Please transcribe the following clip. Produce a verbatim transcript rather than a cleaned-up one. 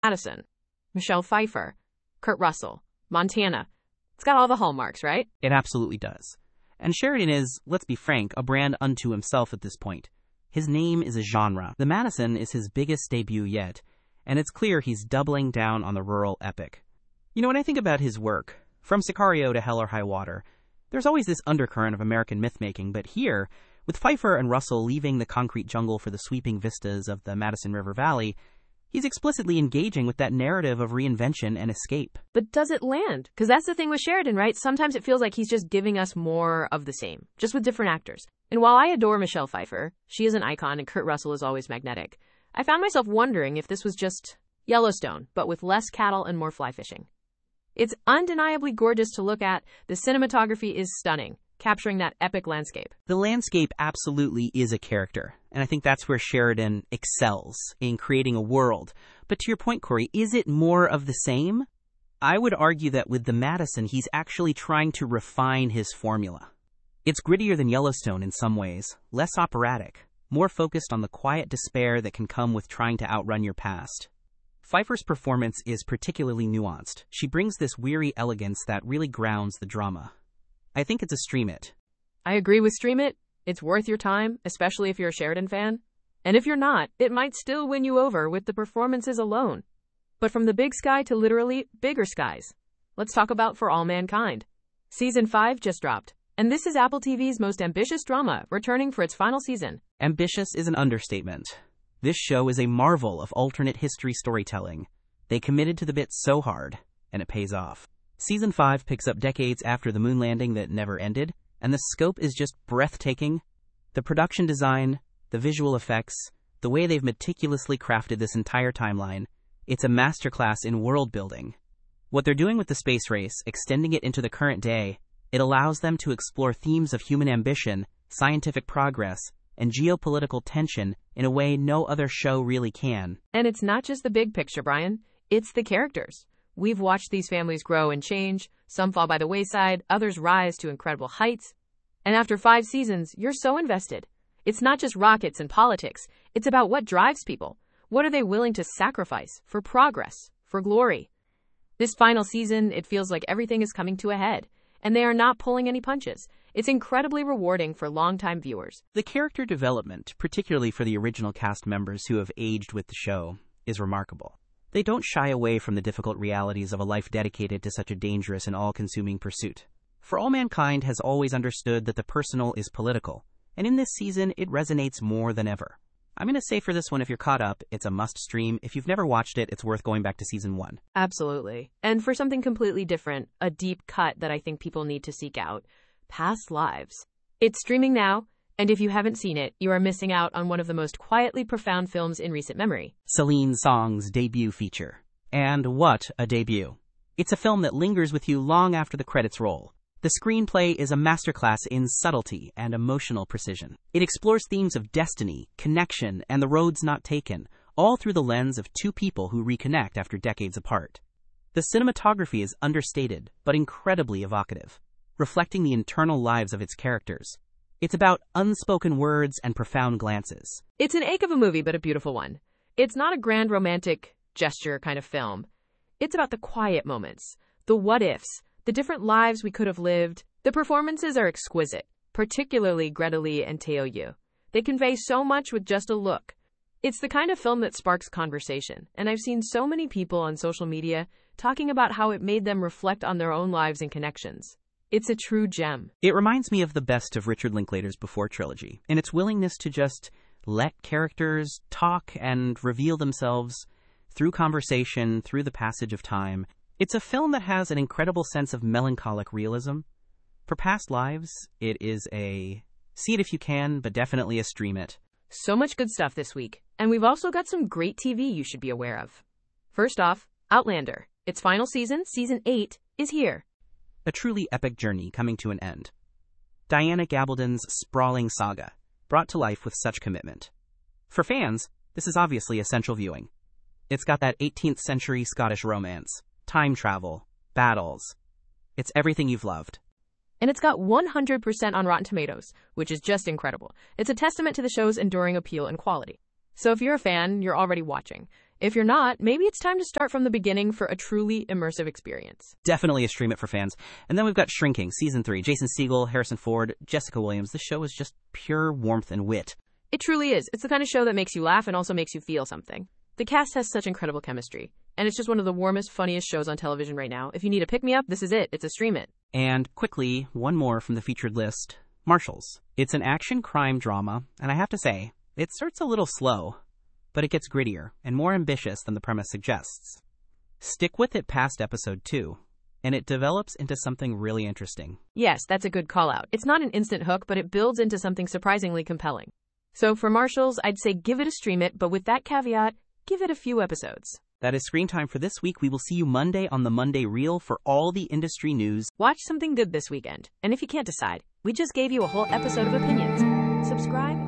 Madison, Michelle Pfeiffer, Kurt Russell, Montana. It's got all the hallmarks, right? It absolutely does. And Sheridan is, let's be frank, a brand unto himself at this point. His name is a genre. The Madison is his biggest debut yet, and it's clear he's doubling down on the rural epic. You know, when I think about his work, from Sicario to Hell or High Water, there's always this undercurrent of American myth-making, but here, with Pfeiffer and Russell leaving the concrete jungle for the sweeping vistas of the Madison River Valley, he's explicitly engaging with that narrative of reinvention and escape. But does it land? Because that's the thing with Sheridan, right? Sometimes it feels like he's just giving us more of the same, just with different actors. And while I adore Michelle Pfeiffer, she is an icon and Kurt Russell is always magnetic, I found myself wondering if this was just Yellowstone, but with less cattle and more fly fishing. It's undeniably gorgeous to look at. The cinematography is stunning, capturing that epic landscape. The landscape absolutely is a character, and I think that's where Sheridan excels, in creating a world. But to your point, Corey, is it more of the same? I would argue that with the Madison, he's actually trying to refine his formula. It's grittier than Yellowstone in some ways, less operatic, more focused on the quiet despair that can come with trying to outrun your past. Pfeiffer's performance is particularly nuanced. She brings this weary elegance that really grounds the drama. I think it's a stream it. I agree with stream it. It's worth your time, especially if you're a Sheridan fan. And if you're not, it might still win you over with the performances alone. But from the big sky to literally bigger skies, let's talk about For All Mankind. Season five just dropped, and this is Apple T V's most ambitious drama, returning for its final season. Ambitious is an understatement. This show is a marvel of alternate history storytelling. They committed to the bit so hard, and it pays off. Season five picks up decades after the moon landing that never ended, and the scope is just breathtaking. The production design, the visual effects, the way they've meticulously crafted this entire timeline, it's a masterclass in world building. What they're doing with the space race, extending it into the current day, it allows them to explore themes of human ambition, scientific progress, and geopolitical tension in a way no other show really can. And it's not just the big picture, Brian. It's the characters. We've watched these families grow and change. Some fall by the wayside, others rise to incredible heights. And after five seasons, you're so invested. It's not just rockets and politics. It's about what drives people. What are they willing to sacrifice for progress, for glory? This final season, it feels like everything is coming to a head, and they are not pulling any punches. It's incredibly rewarding for longtime viewers. The character development, particularly for the original cast members who have aged with the show, is remarkable. They don't shy away from the difficult realities of a life dedicated to such a dangerous and all-consuming pursuit. For All Mankind has always understood that the personal is political, and in this season, it resonates more than ever. I'm going to say for this one, if you're caught up, it's a must-stream. If you've never watched it, it's worth going back to season one. Absolutely. And for something completely different, a deep cut that I think people need to seek out, Past Lives. It's streaming now, and if you haven't seen it, you are missing out on one of the most quietly profound films in recent memory. Celine Song's debut feature. And what a debut. It's a film that lingers with you long after the credits roll. The screenplay is a masterclass in subtlety and emotional precision. It explores themes of destiny, connection, and the roads not taken, all through the lens of two people who reconnect after decades apart. The cinematography is understated, but incredibly evocative, reflecting the internal lives of its characters. It's about unspoken words and profound glances. It's an ache of a movie, but a beautiful one. It's not a grand romantic gesture kind of film. It's about the quiet moments, the what-ifs, the different lives we could have lived. The performances are exquisite, particularly Greta Lee and Teo Yoo. They convey so much with just a look. It's the kind of film that sparks conversation, and I've seen so many people on social media talking about how it made them reflect on their own lives and connections. It's a true gem. It reminds me of the best of Richard Linklater's Before trilogy, and its willingness to just let characters talk and reveal themselves through conversation, through the passage of time. It's a film that has an incredible sense of melancholic realism. For Past Lives, it is a see it if you can, but definitely a stream it. So much good stuff this week, and we've also got some great T V you should be aware of. First off, Outlander. Its final season, season eight, is here. A truly epic journey coming to an end. Diana Gabaldon's sprawling saga, brought to life with such commitment. For fans, this is obviously essential viewing. It's got that eighteenth century Scottish romance, time travel, battles. It's everything you've loved. And it's got one hundred percent on Rotten Tomatoes, which is just incredible. It's a testament to the show's enduring appeal and quality. So if you're a fan, you're already watching. If you're not, maybe it's time to start from the beginning for a truly immersive experience. Definitely a stream it for fans. And then we've got Shrinking, Season three. Jason Segel, Harrison Ford, Jessica Williams. This show is just pure warmth and wit. It truly is. It's the kind of show that makes you laugh and also makes you feel something. The cast has such incredible chemistry, and it's just one of the warmest, funniest shows on television right now. If you need a pick-me-up, this is it. It's a stream it. And quickly, one more from the featured list, Marshals. It's an action crime drama, and I have to say, it starts a little slow, but it gets grittier and more ambitious than the premise suggests. Stick with it past episode two, and it develops into something really interesting. Yes, that's a good call-out. It's not an instant hook, but it builds into something surprisingly compelling. So for Marshals, I'd say give it a stream it, but with that caveat, give it a few episodes. That is screen time for this week. We will see you Monday on the Monday Reel for all the industry news. Watch something good this weekend. And if you can't decide, we just gave you a whole episode of opinions. Subscribe